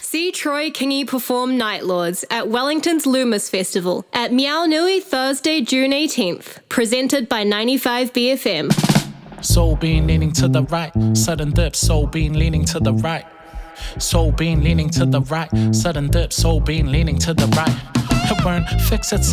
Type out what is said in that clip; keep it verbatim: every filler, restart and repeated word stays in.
See Troy Kingy perform Night Lords at Wellington's Loomis Festival at Meow Nui Thursday, June eighteenth. Presented by ninety-five B F M. Soul bean leaning to the right, sudden dip, soul bean leaning to the right. Soul bean leaning to the right, sudden dip, soul bean leaning to the right. It weren't fix it.